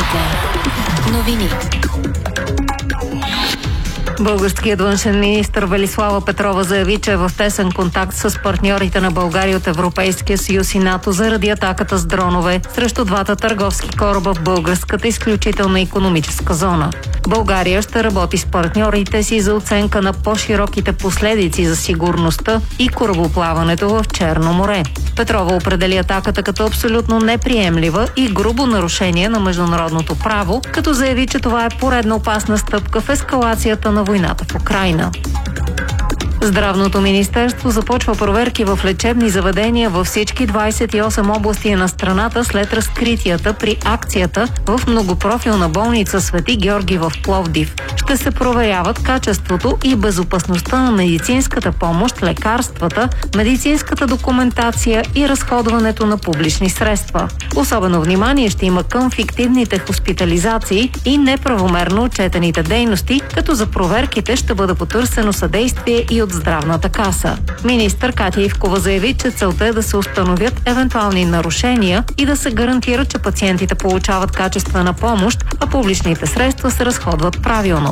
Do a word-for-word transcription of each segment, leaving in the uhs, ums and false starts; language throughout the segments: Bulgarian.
Вероника. Новини. Българският външен министър Велислава Петрова заяви, че е в тесен контакт с партньорите на България от Европейския съюз и НАТО заради атаката с дронове срещу двата търговски кораба в българската изключителна икономическа зона. България ще работи с партньорите си за оценка на по-широките последици за сигурността и корабоплаването в Черно море. Петрова определи атаката като абсолютно неприемлива и грубо нарушение на международното право, като заяви, че това е поредна опасна стъпка в ескалацията на войната в Украйна. Здравното министерство започва проверки в лечебни заведения във всички двадесет и осем области на страната след разкритията при акцията в многопрофилна болница Свети Георги в Пловдив. Ще се проверяват качеството и безопасността на медицинската помощ, лекарствата, медицинската документация и разходването на публични средства. Особено внимание ще има към фиктивните хоспитализации и неправомерно отчетените дейности, като за проверките ще бъде потърсено съдействие и от Здравната каса. Министър Катя Ивкова заяви, че целта е да се установят евентуални нарушения и да се гарантира, че пациентите получават качествена помощ, а публичните средства се разходват правилно.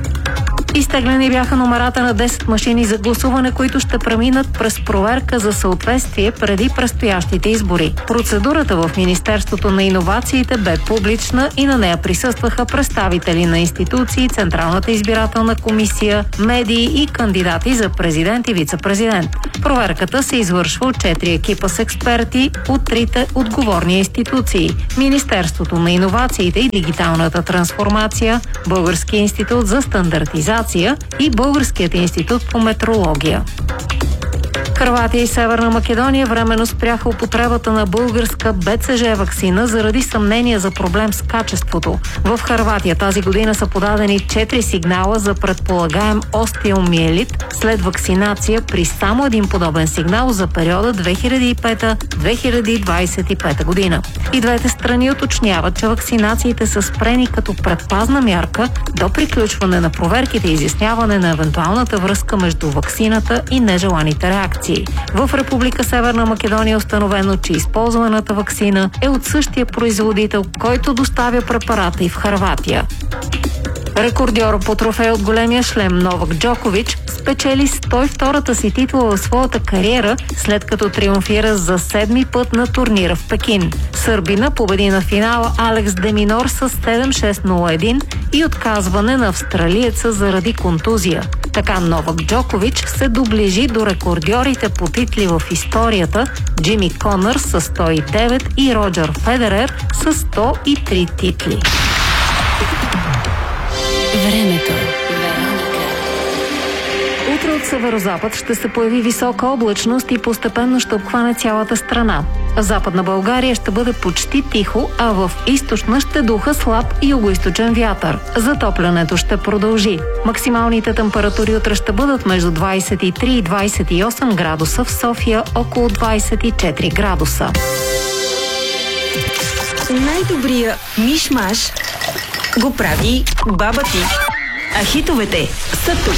Изтеглени бяха номерата на десет машини за гласуване, които ще преминат през проверка за съответствие преди предстоящите избори. Процедурата в Министерството на иновациите бе публична и на нея присъстваха представители на институции, Централната избирателна комисия, медии и кандидати за президент и вице-президент. Проверката се извършва от четири екипа с експерти от трите отговорни институции – Министерството на иновациите и дигиталната трансформация, Българския институт за стандартизация и Българският институт по метрология. Хърватия и Северна Македония временно спряха употребата на българска Б Ц Ж ваксина заради съмнения за проблем с качеството. В Хърватия тази година са подадени четири сигнала за предполагаем остеомиелит след вакцинация при само един подобен сигнал за периода две хиляди и пета - две хиляди двадесет и пета година. И двете страни уточняват, че вакцинациите са спрени като предпазна мярка до приключване на проверките и изясняване на евентуалната връзка между ваксината и нежеланите реакции. В Република Северна Македония е установено, че използваната ваксина е от същия производител, който доставя препарата и в Хърватия. Рекордьор по трофей от големия шлем Новак Джокович спечели сто и втората си титла в своята кариера, след като триумфира за седми път на турнира в Пекин. Сърбина победи на финала Алекс Деминор с седем шест нула един и отказване на австралиеца заради контузия. Така Новак Джокович се доближи до рекордьорите по титли в историята Джими Конър с сто и девет и Роджер Федерер с сто и три титли. Времето. Утре от северозапад ще се появи висока облачност и постепенно ще обхване цялата страна. В Западна България ще бъде почти тихо, а в източна ще духа слаб югоизточен вятър. Затоплянето ще продължи. Максималните температури утре ще бъдат между двадесет и три и двадесет и осем градуса, в София около двадесет и четири градуса. Най-добрия миш-маш го прави баба ти. А хитовете са тук.